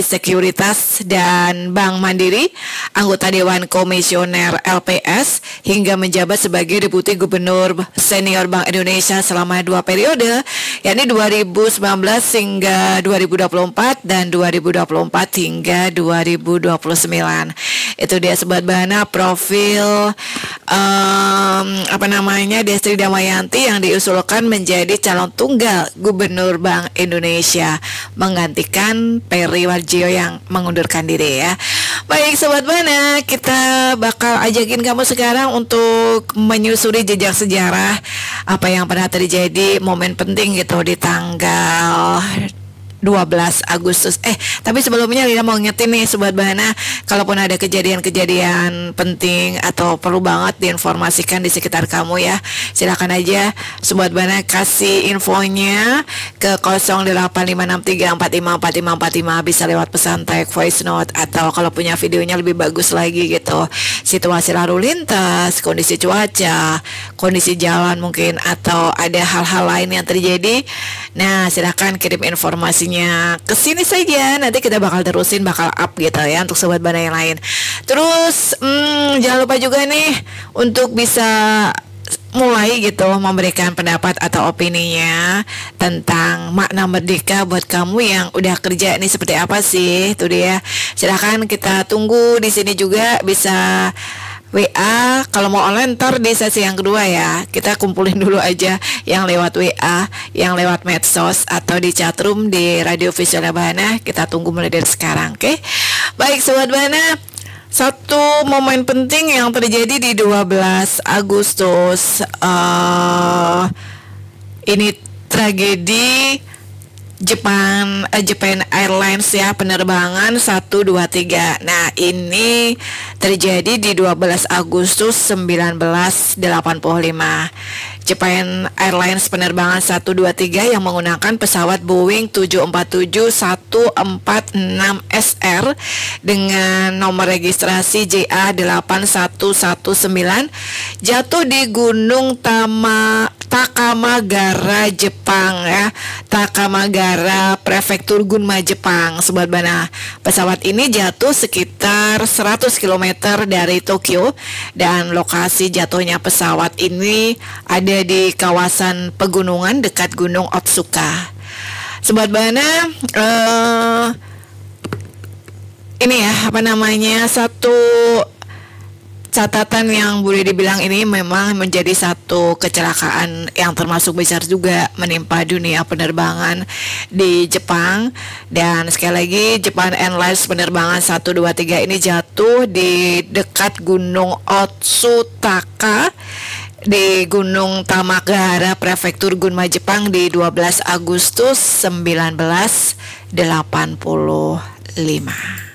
Sekuritas dan Bank Mandiri, anggota Dewan Komisioner LPS, hingga menjabat sebagai Deputi Gubernur Senior Bank Indonesia selama 2 periode, yakni 2019 hingga 2024 dan 2024 hingga 2029. Itu dia Sobat Bahana profil Destri Damayanti yang diusulkan menjadi calon tunggal Gubernur Bank Indonesia menggantikan Peri Warjio yang mengundurkan diri ya. Baik Sobat Bahana, kita bakal ajakin kamu sekarang untuk menyusuri jejak sejarah apa yang pernah terjadi, momen penting gitu di tanggal 12 Agustus. Tapi sebelumnya Lina mau ngingetin nih Sobat Bahana, kalaupun ada kejadian-kejadian penting atau perlu banget diinformasikan di sekitar kamu ya, silakan aja Sobat Bahana kasih infonya ke 085634545545, bisa lewat pesan tag, voice note, atau kalau punya videonya lebih bagus lagi gitu, situasi lalu lintas, kondisi cuaca, kondisi jalan mungkin, atau ada hal-hal lain yang terjadi. Nah silakan kirim informasinya ke sini saja, nanti kita bakal terusin, bakal up gitu ya untuk Sobat Bahana yang lain. Terus jangan lupa juga nih untuk bisa mulai gitu memberikan pendapat atau opininya tentang makna merdeka buat kamu yang udah kerja ini seperti apa sih, itu dia. Silahkan kita tunggu di sini juga, bisa WA, kalau mau online ntar di sesi yang kedua ya. Kita kumpulin dulu aja yang lewat WA, yang lewat medsos, atau di chatroom di Radio Visual Bahana. Kita tunggu mulai dari sekarang, oke? Baik Sobat Bahana, satu momen penting yang terjadi di 12 Agustus ini tragedi Japan Airlines ya, penerbangan 123. Nah, ini terjadi di 12 Agustus 1985. Japan Airlines penerbangan 123 yang menggunakan pesawat Boeing 747-146SR dengan nomor registrasi JA8119 jatuh di Gunung Takamagara, Jepang ya. Takamagara, Prefektur Gunma, Jepang. Sobat Bahana, pesawat ini jatuh sekitar 100 km dari Tokyo, dan lokasi jatuhnya pesawat ini ada di kawasan pegunungan dekat Gunung Otsuka. Sobat Bahana, ini ya satu catatan yang boleh dibilang ini memang menjadi satu kecelakaan yang termasuk besar juga menimpa dunia penerbangan di Jepang. Dan sekali lagi, Japan Airlines penerbangan 123 ini jatuh di dekat Gunung Otsutaka di Gunung Tamagara, Prefektur Gunma, Jepang di 12 Agustus 1985.